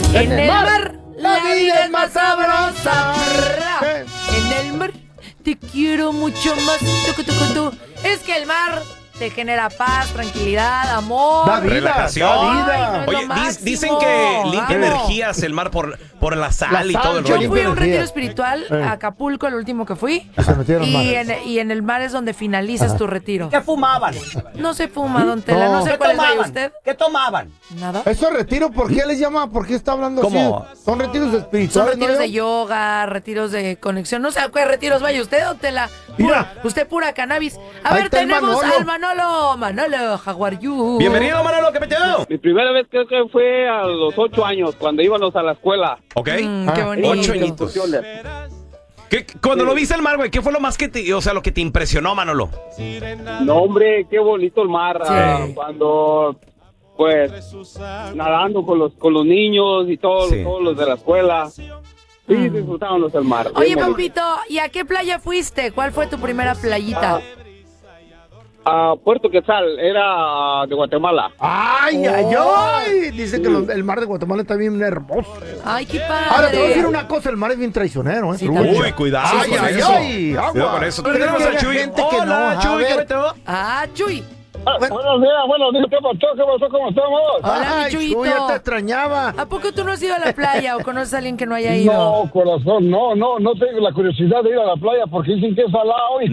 En el mar, la vida es más sabrosa. En el mar, te quiero mucho más. Es que el mar te genera paz, tranquilidad, amor, Da vida, relajación. da vida. Ay, no es Oye, lo máximo. dicen que limpia Vamos. energías el mar por la sal La y sal, todo el yo rollo. Yo fui a un energía. retiro espiritual a Acapulco, el último que fui. Y se metieron Y mal. y en el mar es donde finalizas tu retiro. ¿Qué fumaban? No se fuma, don Tela. No sé ¿Qué cuál es la de tomaban? usted. ¿Qué tomaban? Nada. ¿Eso retiro por qué les llama? ¿Por qué está hablando ¿Cómo? así? Son retiros Son espirituales. retiros ¿no? de yoga, retiros de conexión. No sé a qué retiros vaya usted, don Tela. Mira. Usted pura cannabis. A Ahí ver, está el tenemos Manolo. al Manolo. Manolo, Jaguar You. Bienvenido, Manolo, ¿qué peteo? Mi primera vez creo que fue a los 8 años, cuando íbamos a la escuela. ¿Ok? Qué bonito. 8 añitos. Cuando lo viste al mar, güey, ¿qué fue lo más que lo que te impresionó, Manolo? No, hombre, qué bonito el mar. Sí. Cuando, pues, nadando con los niños y todos Sí. los de la escuela. Sí, disfrutábamos del mar. Oye, Bien bonito. Pampito, ¿y a qué playa fuiste? ¿Cuál fue tu primera playita? A Puerto Quetzal, era de Guatemala. ¡Ay, ay, ay! Dicen que el mar de Guatemala está bien hermoso. Ay, qué Ahora te voy a decir padre. una cosa, el mar es bien traicionero, ¿eh? Sí, Trucha. también. Uy, cuidado Ay, con ay, eso. ay, agua. Cuidado con eso. ¿Tú crees Tenemos que a haya Chuy. gente que no? Hola, A Chuy, ¿qué ver. peteo? Ah, Chuy. Buenos días, ¿qué pasó? ¿Cómo estamos? Hola, mi Ay, Chuyito. Chuy, ya te extrañaba. ¿A poco tú no has ido a la playa o conoces a alguien que no haya ido? No, corazón, no tengo la curiosidad de ir a la playa porque dicen que es salado y